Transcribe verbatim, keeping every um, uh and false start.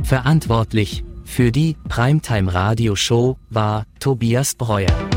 Verantwortlich für die Primetime Radio Show war Tobias Breuer.